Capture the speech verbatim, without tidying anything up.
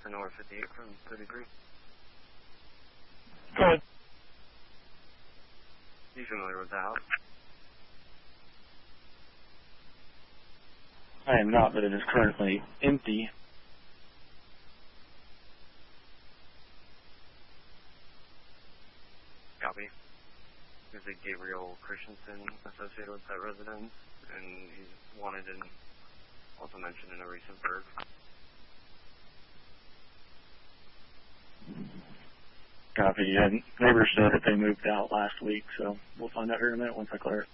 to North fifty-eight from the degree. Go ahead. Are you familiar with the house? I am not, but it is currently empty. Copy. There's a Gabriel Christensen associated with that residence, and he's wanted and also mentioned in a recent burg. Copy. Yeah, neighbors said that they moved out last week, so we'll find out here in a minute once I clear it.